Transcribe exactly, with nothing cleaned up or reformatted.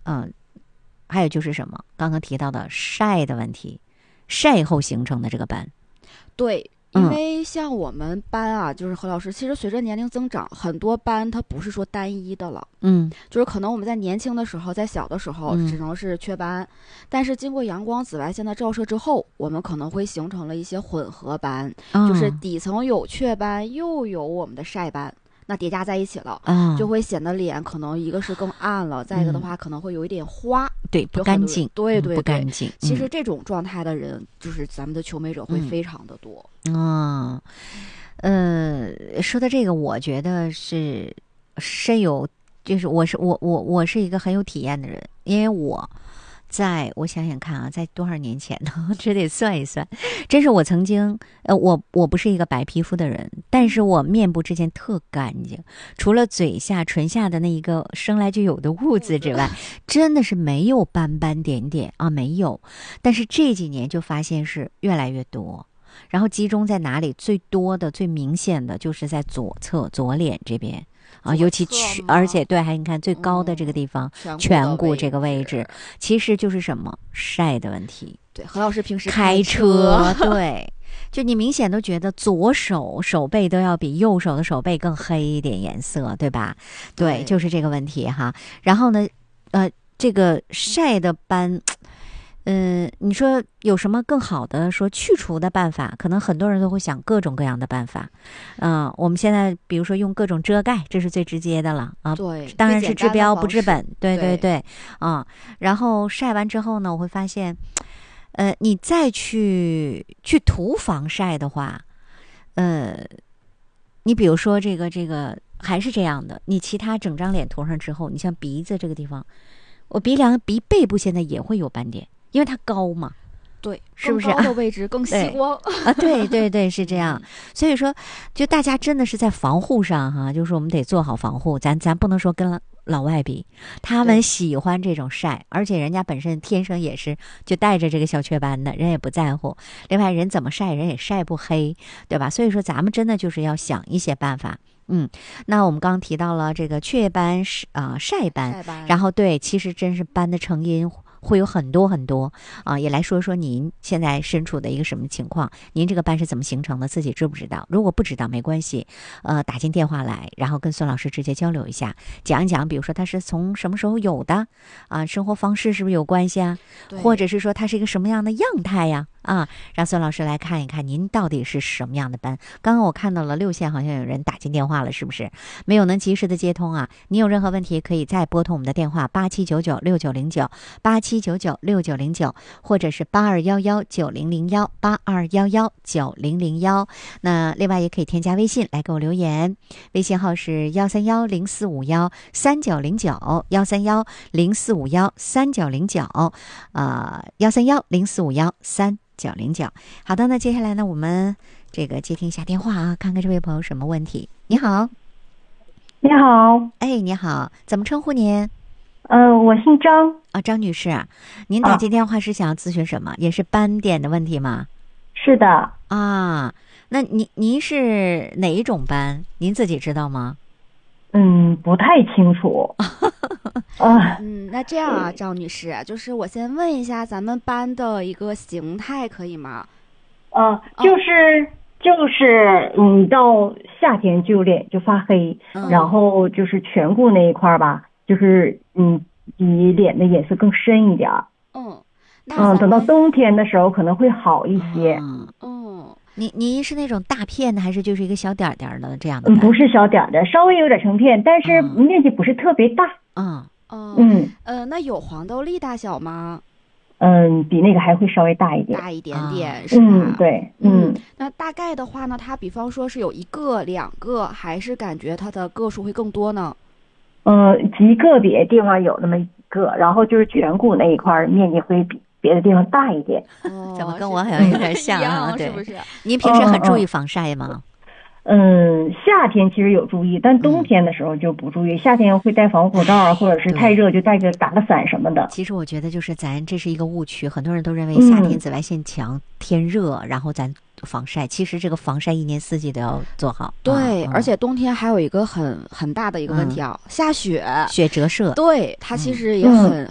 嗯、呃，还有就是什么刚刚提到的晒的问题，晒后形成的这个斑。 对，因为像我们斑啊，就是何老师，其实随着年龄增长，很多斑它不是说单一的了， 嗯， 就是可能我们在年轻的时候，在小的时候只能是雀斑，嗯、但是经过阳光紫外线的照射之后，我们可能会形成了一些混合斑， 哦、 就是底层有雀斑，又有我们的晒斑。那叠加在一起了， 哦、 就会显得脸可能一个是更暗了，嗯、再一个的话可能会有一点花， 对，不干净， 对对对， 不干净。 其实这种状态的人，就是咱们的求美者会非常的多。 嗯，呃，说到这个，我觉得是深有，就是我是我我我是一个很有体验的人，因为我。在我想想看啊，在多少年前呢？这得算一算。真是我曾经，呃，我我不是一个白皮肤的人，但是我面部之前特干净，除了嘴下、唇下的那一个生来就有的痦子之外，真的是没有斑斑点点啊，没有。但是这几年就发现是越来越多，然后集中在哪里？最多的、最明显的就是在左侧、左脸这边。啊，尤其去，而且对，还你看最高的这个地方， 嗯、 颧骨这个位置，其实就是什么晒的问题。 对，何老师平时开车， 车对，就你明显都觉得左手手背都要比右手的手背更黑一点颜色，对吧？对，对就是这个问题哈。然后呢，呃，这个晒的斑。嗯，你说有什么更好的说去除的办法？可能很多人都会想各种各样的办法。嗯、呃，我们现在比如说用各种遮盖，这是最直接的了啊。 对， 当然是治标不治本。对对对， 嗯。 啊、然后晒完之后呢，我会发现，呃，你再去去涂防晒的话，呃，你比如说这个这个还是这样的，你其他整张脸涂上之后，你像鼻子这个地方，我鼻梁、鼻背部现在也会有斑点。因为它高嘛， 对， 是不是更高的位置更吸光啊？对对对，是这样。所以说，就大家真的是在防护上哈，就是我们得做好防护。咱咱不能说跟老外比，他们喜欢这种晒，而且人家本身天生也是就带着这个小雀斑的，人也不在乎。另外，人怎么晒，人也晒不黑，对吧？所以说，咱们真的就是要想一些办法。嗯，那我们刚刚提到了这个雀斑是啊、呃、晒斑， 晒斑， 然后对，其实真是斑的成因。会有很多很多啊、呃，也来说说您现在身处的一个什么情况？您这个斑是怎么形成的？自己知不知道？如果不知道没关系，呃，打进电话来，然后跟孙老师直接交流一下，讲一讲，比如说它是从什么时候有的啊、呃，生活方式是不是有关系啊？或者是说它是一个什么样的样态呀？啊，让孙老师来看一看您到底是什么样的斑。刚刚我看到了六线好像有人打进电话了，是不是？没有能及时的接通啊？你有任何问题可以再拨通我们的电话八七九九六九零九八七九九六九零九，或者是八二幺幺九零零幺八二幺幺九零零幺。那另外也可以添加微信来给我留言，微信号是幺三幺零四五幺三九零九幺三幺零四五幺三九零九，呃，幺三幺零四五幺三九零九。好的，那接下来呢，我们这个接听一下电话啊，看看这位朋友什么问题。你好， 你好， 哎，你好，怎么称呼您？ 呃，我姓张啊，张女士，您打进电话是想要咨询什么？啊、也是斑点的问题吗？ 是的。 啊，那您您是哪一种斑？您自己知道吗？ 嗯，不太清楚。 啊，嗯，那这样啊，张女士，就是我先问一下咱们斑的一个形态，可以吗？ 呃，就是、哦、就是，嗯，到夏天就脸就发黑，嗯、然后就是颧骨那一块吧，就是嗯，比脸的颜色更深一点。 嗯， 嗯，等到冬天的时候可能会好一些。 嗯。嗯，你你是那种大片的，还是就是一个小点点的这样的？ 嗯，不是小点的，稍微有点成片，但是面积不是特别大。 嗯嗯嗯呃，那有黄豆粒大小吗？ 嗯，比那个还会稍微大一点， 大一点点、 啊、 是吧？ 嗯，对，嗯, 嗯。那大概的话呢，它比方说是有一个、两个，还是感觉它的个数会更多呢？ 呃，极个别地方有那么一个，然后就是颧骨那一块面积会比别的地方大一点。 哦， 怎么跟我好像有点像啊？对， 是不是？ 您平时很注意防晒吗？ 嗯，夏天其实有注意，但冬天的时候就不注意。嗯、夏天会戴防护口罩啊，或者是太热就带个打个伞什么的。 其实我觉得就是咱这是一个误区，很多人都认为夏天紫外线强、嗯、天热，然后咱防晒。其实这个防晒一年四季都要做好。 对， 嗯、 而且冬天还有一个很很大的一个问题啊，嗯、下雪， 雪折射。 对，它其实也很、嗯、